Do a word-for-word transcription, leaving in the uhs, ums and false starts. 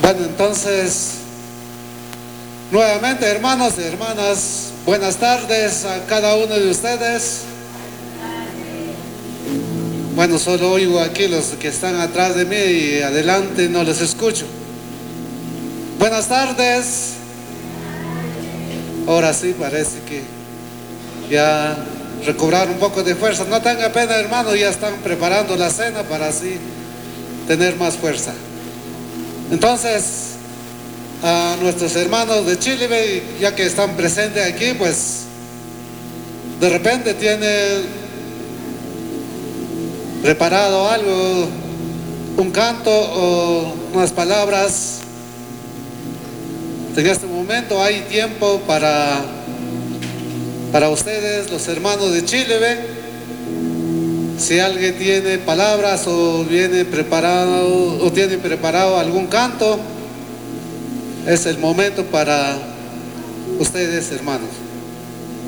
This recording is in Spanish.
Bueno, entonces, nuevamente, hermanos y hermanas, buenas tardes a cada uno de ustedes. Bueno, solo oigo aquí los que están atrás de mí y adelante no los escucho. Buenas tardes. Ahora sí parece que ya recobraron un poco de fuerza. No tenga pena, hermano, ya están preparando la cena para así tener más fuerza. Entonces, a nuestros hermanos de Chile, ya que están presentes aquí, pues de repente tienen preparado algo, un canto o unas palabras. En este momento hay tiempo para, para ustedes, los hermanos de Chile, ¿ve? Si alguien tiene palabras o viene preparado o tiene preparado algún canto, es el momento para ustedes, hermanos.